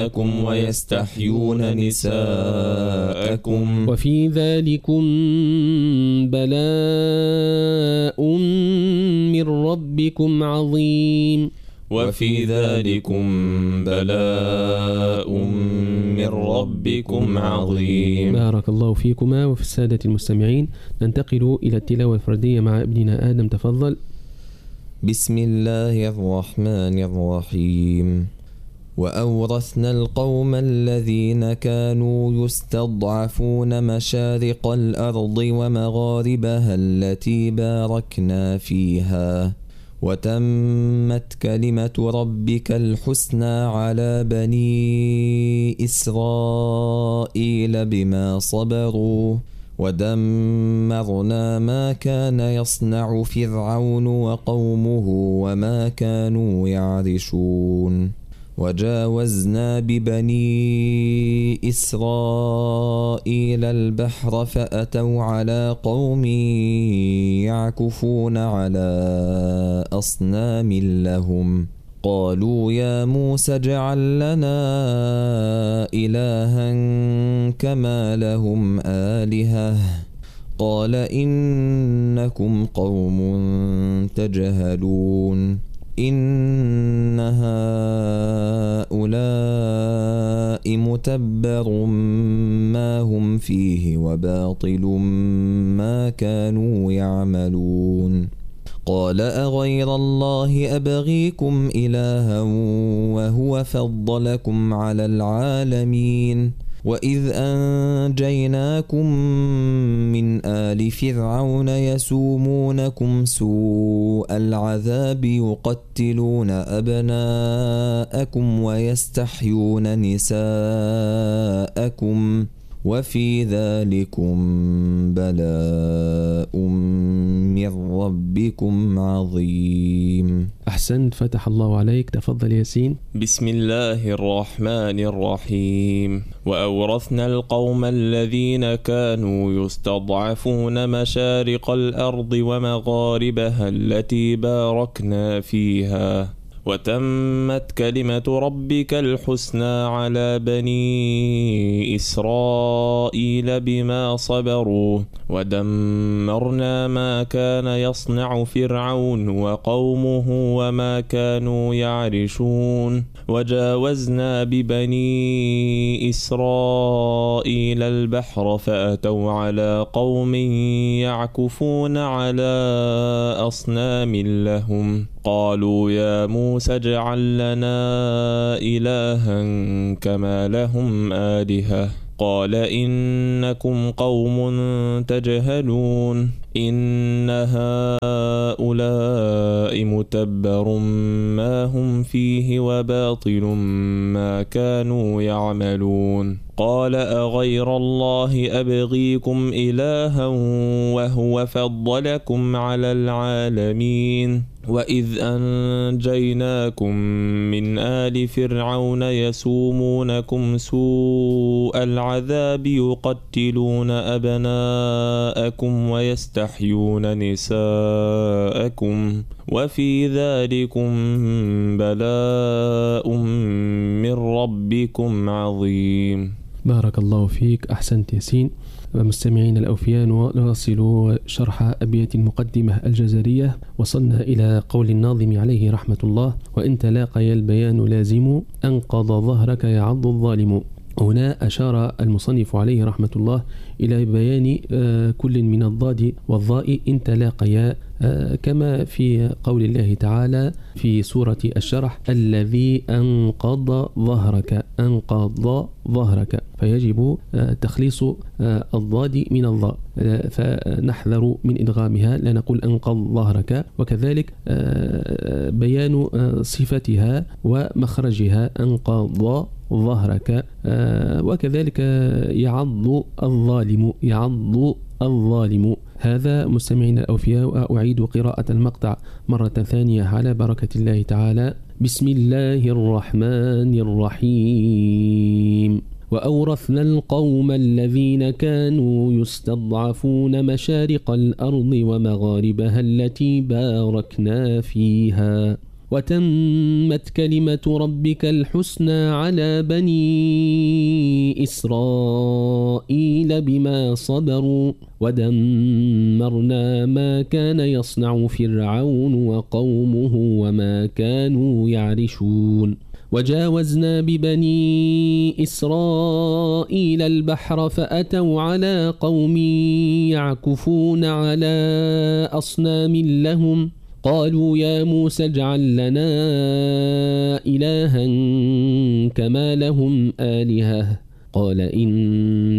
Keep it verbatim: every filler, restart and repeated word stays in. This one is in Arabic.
أبناءكم ويستحيون نساءكم وفي ذلكم بلاء من ربكم عظيم وفي ذلكم بلاء من ربكم عظيم. بارك الله فيكما وفي السادة المستمعين. ننتقل إلى التلاوة الفردية مع ابننا آدم، تفضل. بسم الله الرحمن الرحيم. وأورثنا القوم الذين كانوا يستضعفون مشارق الأرض ومغاربها التي باركنا فيها وتمت كلمة ربك الحسنى على بني إسرائيل بما صبروا ودمرنا ما كان يصنع فرعون وقومه وما كانوا يعرشون وجاوزنا ببني إسرائيل البحر فأتوا على قوم يعكفون على أصنام لهم قالوا يا موسى اجعل لنا إلها كما لهم آلهة قال إنكم قوم تجهلون إن هؤلاء متبر ما هم فيه وباطل ما كانوا يعملون قال أغير الله أبغيكم إلها وهو فضلكم على العالمين وإذ أنجيناكم من آل فرعون يسومونكم سوء العذاب يقتلون أبناءكم ويستحيون نساءكم وفي ذلكم بلاء من ربكم عظيم. أحسنت، فتح الله عليك. تفضل ياسين. بسم الله الرحمن الرحيم. وأورثنا القوم الذين كانوا يستضعفون مشارق الأرض ومغاربها التي باركنا فيها وتمت كلمة ربك الحسنى على بني إسرائيل بما صبروا ودمرنا ما كان يصنع فرعون وقومه وما كانوا يعرشون وجاوزنا ببني إسرائيل البحر فأتوا على قوم يعكفون على أصنام لهم قالوا يا موسى اجعل لنا إلها كما لهم آلهة قال إنكم قوم تجهلون إن هؤلاء متبر ما هم فيه وباطل ما كانوا يعملون قال أغير الله أبغيكم إلها وهو فضلكم على العالمين وإذ أنجيناكم من آل فرعون يسومونكم سوء العذاب يقتلون أبناءكم ويستحيون نساءكم وفي ذلكم بلاء من ربكم عظيم. بارك الله فيك، أحسنت ياسين. ومستمعين الأوفياء نواصل شرح أبيات المقدمة الجزرية. وصلنا إلى قول الناظم عليه رحمة الله: وإن تلاقي البيان لازم أنقض ظهرك يعض الظالم. هنا أشار المصنف عليه رحمة الله إلى بيان كل من الضاد والظاء إن تلاقيا، كما في قول الله تعالى في سورة الشرح: الذي أنقض ظهرك، أنقض ظهرك، فيجب تخليص الضاد من الظاء، فنحذر من إدغامها، لا نقول أنقض ظهرك. وكذلك بيان صفتها ومخرجها، أنقض ظهرك. وكذلك يعض الظالم، يعض الظالم. هذا مستمعين الأوفياء. أعيد قراءة المقطع مرة ثانية على بركة الله تعالى. بسم الله الرحمن الرحيم. وأورثنا القوم الذين كانوا يستضعفون مشارق الأرض ومغاربها التي باركنا فيها وتمت كلمة ربك الحسنى على بني إسرائيل بما صبروا ودمرنا ما كان يصنع فرعون وقومه وما كانوا يعرشون وجاوزنا ببني إسرائيل البحر فأتوا على قوم يعكفون على أصنام لهم قالوا يا موسى اجعل لنا إلها كما لهم آلهة قال إن